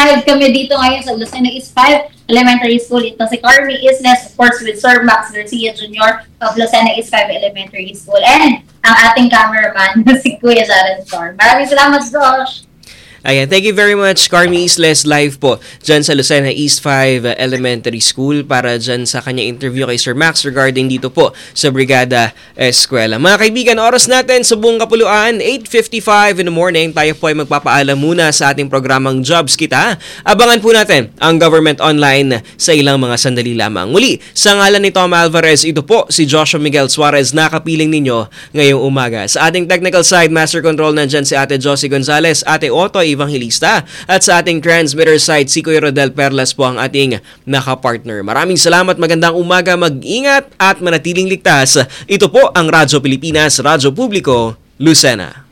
5 kami dito ngayon sa Lucena East 5 Elementary School. Ito si Carmi Isles, of course, with Sir Max Garcia Jr. of Lucena East 5 Elementary School. And ang ating cameraman, si Kuya Jaren Stor. Maraming salamat, Josh! Ayan, thank you very much, Carmi Isles, live po dyan sa Lucena East 5 Elementary School para dyan sa kanya interview kay Sir Max regarding dito po sa Brigada Eskwela. Mga kaibigan, oras natin sa buong kapuluan, 8:55 in the morning. Tayo po ay magpapaalam muna sa ating programang Jobs Kita. Abangan po natin ang Government Online sa ilang mga sandali lamang. Muli, sa ngalan ni Tom Alvarez, ito po si Joshua Miguel Suarez, nakapiling ninyo ngayong umaga. Sa ating technical side, Master Control, nandyan si Ate Josie Gonzalez, Ate Otto Evangelista, at sa ating transmitter side, si Kuya Rodel Perlas po ang ating nakapartner. Maraming salamat, magandang umaga, mag-ingat at manatiling ligtas. Ito po ang Radyo Pilipinas, Radyo Publiko, Lucena.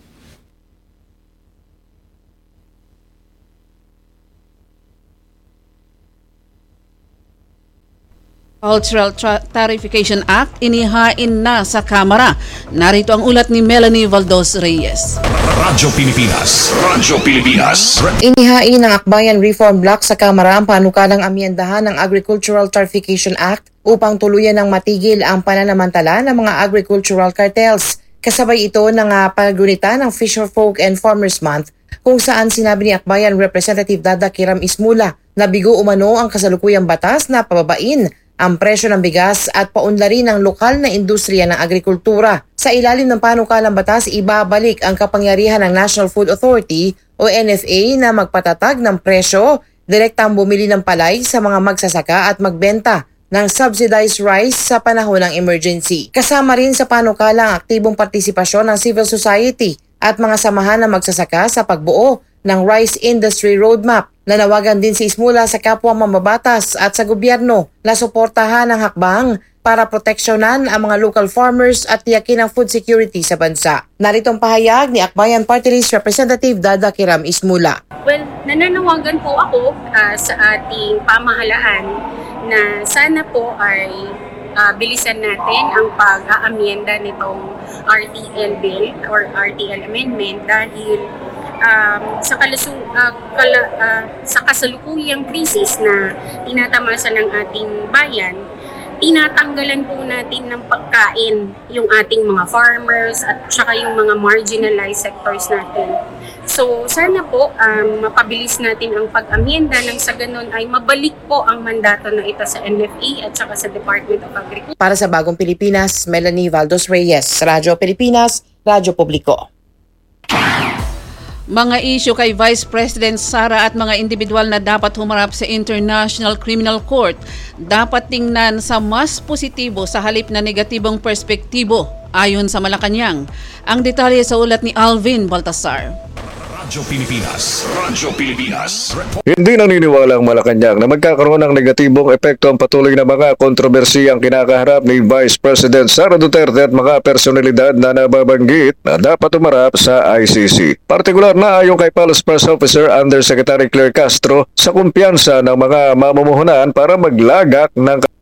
Cultural Tarification Act inihain na sa Kamara. Narito ang ulat ni Melanie Valdos Reyes. Radyo Pilipinas. Radyo Pilipinas. Inihain ng Akbayan Reform Bloc sa Kamara ang panukalang amyendahan ng Agricultural Tarification Act upang tuluyan ng matigil ang pananamantala ng mga agricultural cartels. Kasabay ito ng paggunita ng Fisherfolk and Farmers Month, kung saan sinabi ni Akbayan Representative Dada Kiram Ismula na bigo umano ang kasalukuyang batas na pababain ang presyo ng bigas at paunlarin ng lokal na industriya ng agrikultura. Sa ilalim ng panukalang batas, ibabalik ang kapangyarihan ng National Food Authority o NFA na magpatatag ng presyo, direktang bumili ng palay sa mga magsasaka at magbenta ng subsidized rice sa panahon ng emergency. Kasama rin sa panukala ang aktibong partisipasyon ng civil society at mga samahan ng magsasaka sa pagbuo ng Rice Industry Roadmap. Nanawagan din si Ismula sa kapwa mambabatas at sa gobyerno na suportahan ang hakbang para proteksyonan ang mga local farmers at tiyakin ang food security sa bansa. Naritong pahayag ni Akbayan Party List Representative Dada Kiram Ismula. Well, nananawagan po ako sa ating pamahalaan na sana po ay bilisan natin ang pag-aamyenda nitong RTL bill or RTL amendment dahil sa kasalukuyang krisis na tinatamasa ng ating bayan, tinatanggalan po natin ng pagkain yung ating mga farmers at saka yung mga marginalized sectors natin. So sana po mapabilis natin ang pag-amyenda nang sa ganun ay mabalik po ang mandato na ito sa NFA at saka sa Department of Agriculture. Para sa Bagong Pilipinas, Melanie Valdos Reyes, Radyo Pilipinas, Radyo Publiko. Mga isyu kay Vice President Sara at mga individual na dapat humarap sa International Criminal Court dapat tingnan sa mas positibo sa halip na negatibong perspektibo ayon sa Malacanang. Ang detalye sa ulat ni Alvin Baltasar. Radyo Pilipinas. Radyo Pilipinas. Hindi naniniwala ang Malacanang na magkakaroon ng negatibong epekto ang patuloy na mga kontrobersiyang kinakaharap ni Vice President Sara Duterte at mga personalidad na nababanggit na dapat umarap sa ICC. Partikular na ayon kay Police Press Officer Undersecretary Claire Castro sa kumpiyansa ng mga mamumuhunan para maglagak ng